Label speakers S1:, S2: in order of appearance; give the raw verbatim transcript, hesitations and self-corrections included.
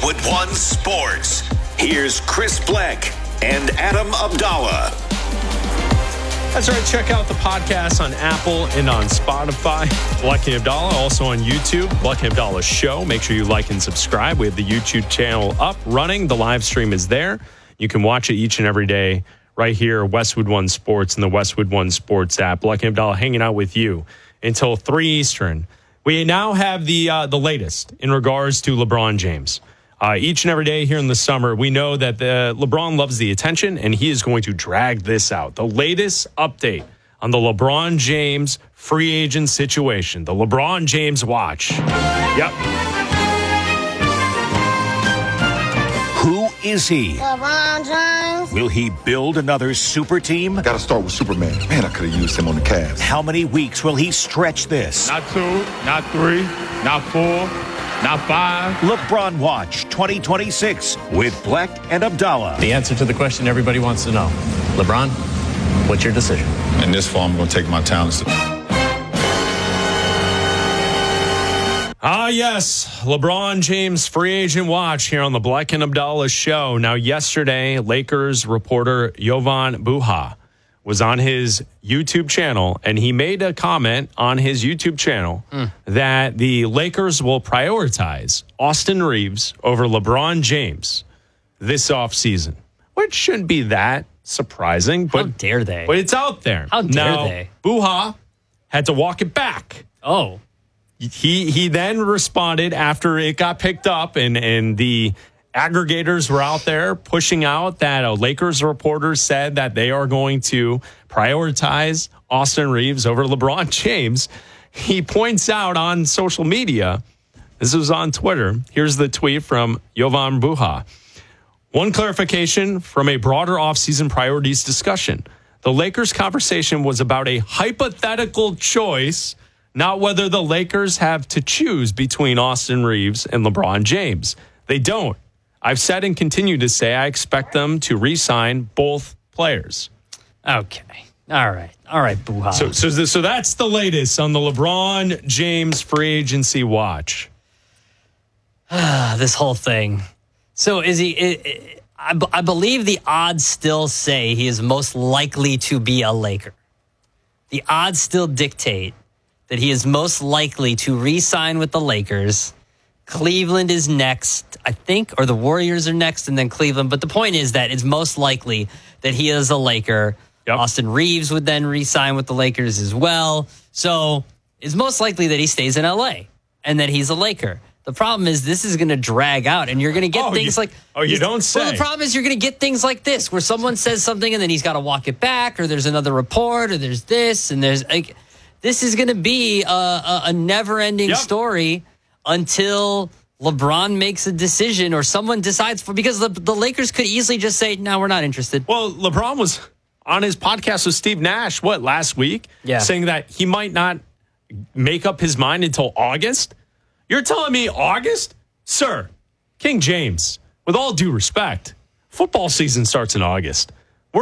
S1: Westwood One Sports. Here's Chris Bleck and Adam Abdallah.
S2: That's right. Check out the podcast on Apple and on Spotify. Bleck and Abdallah, also on YouTube. Bleck and Abdallah Show. Make sure you like and subscribe. We have the YouTube channel up, running. The live stream is there. You can watch it each and every day right here, Westwood One Sports and the Westwood One Sports app. Bleck and Abdallah hanging out with you until three Eastern. We now have the uh, the latest in regards to LeBron James. Uh, each and every day here in the summer, we know that the, LeBron loves the attention, and he is going to drag this out. The latest update on the LeBron James free agent situation. The LeBron James watch. Yep.
S1: Who is he?
S3: LeBron James.
S1: Will he build another super team?
S4: Got to start with Superman. Man, I could have used him on the Cavs.
S1: How many weeks will he stretch this?
S5: Not two, not three, not four, not five.
S1: LeBron Watch twenty twenty-six with Bleck and Abdallah.
S6: The answer to the question everybody wants to know. LeBron, what's your decision?
S4: In this fall, I'm going to take my talents.
S2: Ah, yes. LeBron James free agent watch here on the Bleck and Abdallah Show. Now, yesterday, Lakers reporter Jovan Buha was on his YouTube channel, and he made a comment on his YouTube channel mm. that the Lakers will prioritize Austin Reeves over LeBron James this offseason, which shouldn't be that surprising. But,
S7: How dare they?
S2: But it's out there.
S7: How dare
S2: now,
S7: they?
S2: Buha had to walk it back.
S7: Oh.
S2: He he then responded after it got picked up and, and the aggregators were out there pushing out that a Lakers reporter said that they are going to prioritize Austin Reeves over LeBron James. He points out on social media, this was on Twitter, here's the tweet from Jovan Buha. One clarification from a broader offseason priorities discussion. The Lakers conversation was about a hypothetical choice, not whether the Lakers have to choose between Austin Reeves and LeBron James. They don't. I've said and continue to say I expect them to re-sign both players.
S7: Okay. All right. All right, Buha.
S2: So, so, so that's the latest on the LeBron James free agency watch.
S7: This whole thing. So is he... It, it, I, b- I believe the odds still say he is most likely to be a Laker. The odds still dictate that he is most likely to re-sign with the Lakers. Cleveland is next, I think, or the Warriors are next, and then Cleveland. But the point is that it's most likely that he is a Laker. Yep. Austin Reeves would then re-sign with the Lakers as well. So it's most likely that he stays in L A and that he's a Laker. The problem is this is going to drag out, and you're going to get
S2: oh,
S7: things
S2: you,
S7: like...
S2: Oh, you don't say.
S7: Well, the problem is you're going to get things like this, where someone says something, and then he's got to walk it back, or there's another report, or there's this, and there's... like. This is going to be a, a, a never-ending yep. story until LeBron makes a decision or someone decides for because the, the Lakers could easily just say, no, we're not interested.
S2: Well, LeBron was on his podcast with Steve Nash, what, last week?
S7: Yeah.
S2: Saying that he might not make up his mind until August. You're telling me August? Sir, King James, with all due respect, football season starts in August.